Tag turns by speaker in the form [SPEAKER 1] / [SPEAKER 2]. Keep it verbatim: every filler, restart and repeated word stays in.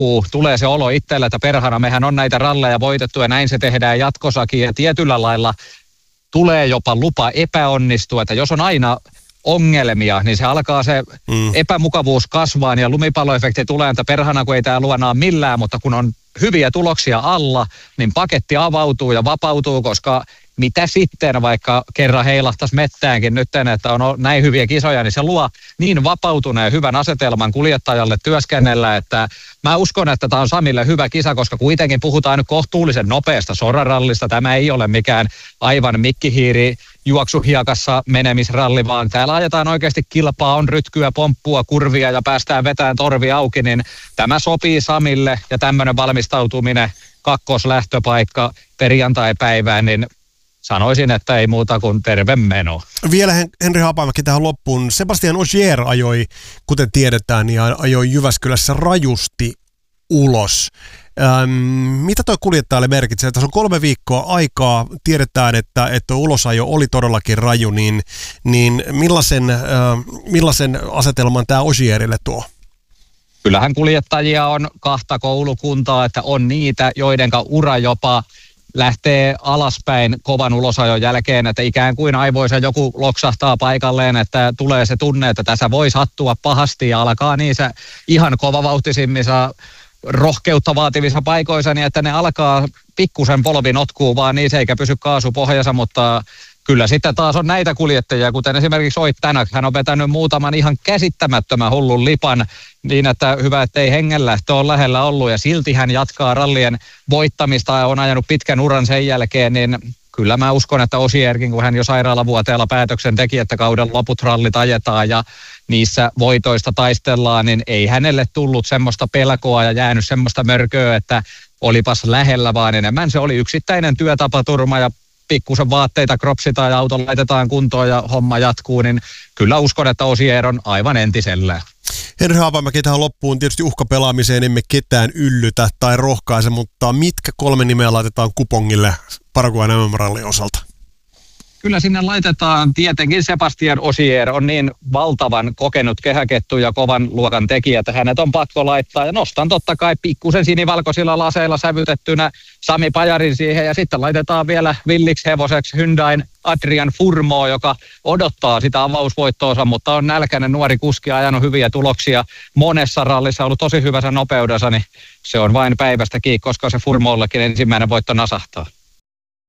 [SPEAKER 1] loppuu, tulee se olo itsellä, että perhana, mehän on näitä ralleja voitettu ja näin se tehdään jatkossakin ja tietyllä lailla tulee jopa lupa epäonnistua, että jos on aina ongelmia, niin se alkaa se mm. epämukavuus kasvaa ja lumipalloefekti tulee, että perhana, kun ei tämä luonaa millään, mutta kun on hyviä tuloksia alla, niin paketti avautuu ja vapautuu, koska mitä sitten, vaikka kerran heilahtaisi mettäänkin nyt, että on näin hyviä kisoja, niin se luo niin vapautuneen hyvän asetelman kuljettajalle työskennellä, että mä uskon, että tämä on Samille hyvä kisa, koska kuitenkin puhutaan nyt kohtuullisen nopeasta sorarallista. Tämä ei ole mikään aivan mikkihiiri juoksuhiakassa menemisralli, vaan täällä ajetaan oikeasti kilpaa, on rytkyä, pomppua, kurvia ja päästään vetämään torvi auki, niin tämä sopii Samille ja tämmöinen valmistautuminen, kakkoslähtöpaikka perjantai-päivään, niin sanoisin, että ei muuta kuin terve meno. Vielä
[SPEAKER 2] Henri Haapamäki tähän loppuun. Sebastian Ogier ajoi, kuten tiedetään, niin ajoi Jyväskylässä rajusti ulos. Ähm, mitä toi kuljettajalle merkitsee? Tässä on kolme viikkoa aikaa. Tiedetään, että, että ulosajo oli todellakin raju, niin, niin millaisen, äh, millaisen asetelman tämä Ogierille tuo?
[SPEAKER 1] Kyllähän kuljettajia on kahta koulukuntaa, että on niitä, joidenka ura jopa lähtee alaspäin kovan ulosajon jälkeen, että ikään kuin aivoissa joku loksahtaa paikalleen, että tulee se tunne, että tässä voi sattua pahasti ja alkaa niissä ihan kovavauhtisimmissa rohkeutta vaativissa paikoissa, niin että ne alkaa pikkusen polvi notkuu vaan niissä eikä pysy kaasupohjassa, mutta kyllä sitten taas on näitä kuljettajia, kuten esimerkiksi Ott Tänak. Hän on vetänyt muutaman ihan käsittämättömän hullun lipan niin, että hyvä, ettei hengenlähtö ole lähellä ollut ja silti hän jatkaa rallien voittamista ja on ajanut pitkän uran sen jälkeen, niin kyllä mä uskon, että Ogierkin, kun hän jo sairaalavuoteella päätöksen teki, että kauden loput rallit ajetaan ja niissä voitoista taistellaan, niin ei hänelle tullut semmoista pelkoa ja jäänyt semmoista mörköä, että olipas lähellä, vaan enemmän se oli yksittäinen työtapaturma ja pikkusen vaatteita kropsitaan ja auto laitetaan kuntoon ja homma jatkuu, niin kyllä uskon, että Ogier on aivan entisellään.
[SPEAKER 2] Henri Haapamäki tähän loppuun. Tietysti uhkapelaamiseen emme ketään yllytä tai rohkaise, mutta mitkä kolme nimeä laitetaan kupongille Paraguayn M M-rallin osalta?
[SPEAKER 1] Kyllä sinne laitetaan tietenkin Sebastian Ogier on niin valtavan kokenut kehäkettu ja kovan luokan tekijä, että hänet on pakko laittaa. Ja nostan totta kai pikkusen sinivalkoisilla laseilla sävytettynä Sami Pajarin siihen ja sitten laitetaan vielä villiksi hevoseksi Hyundain Adrian Furmoo, joka odottaa sitä avausvoittoonsa, mutta on nälkäinen nuori kuski, ajanut hyviä tuloksia monessa rallissa, ollut tosi hyvässä nopeudessa, niin se on vain päivästä kiinni, koska se Furmoollekin ensimmäinen voitto nasahtaa.